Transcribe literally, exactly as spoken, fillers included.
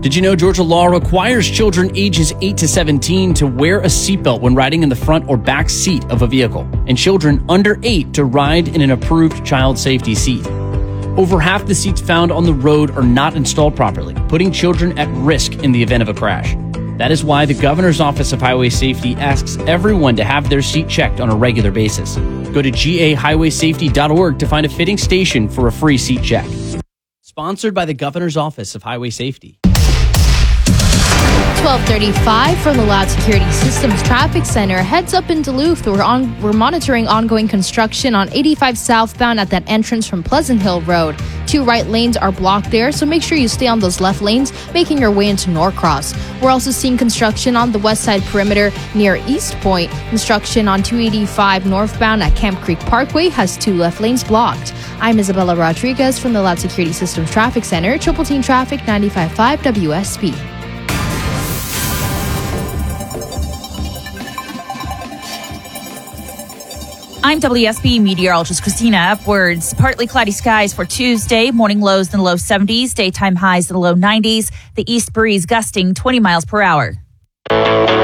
Did you know Georgia law requires children ages eight to seventeen to wear a seatbelt when riding in the front or back seat of a vehicle, and children under eight to ride in an approved child safety seat? Over half the seats found on the road are not installed properly, putting children at risk in the event of a crash. That is why the Governor's Office of Highway Safety asks everyone to have their seat checked on a regular basis. Go to G A highway safety dot org to find a fitting station for a free seat check. Sponsored by the Governor's Office of Highway Safety. twelve thirty-five from the Loud Security Systems Traffic Center. Heads up in Duluth. We're on. We're monitoring ongoing construction on eighty-five southbound at that entrance from Pleasant Hill Road. Two right lanes are blocked there, so make sure you stay on those left lanes, making your way into Norcross. We're also seeing construction on the west side perimeter near East Point. Construction on two eighty-five northbound at Camp Creek Parkway has two left lanes blocked. I'm Isabella Rodriguez from the Loud Security Systems Traffic Center. Triple Team Traffic ninety-five point five W S B. I'm W S B meteorologist Christina Upwards. Partly cloudy skies for Tuesday. Morning lows in the low seventies. Daytime highs in the low nineties. The east breeze gusting twenty miles per hour.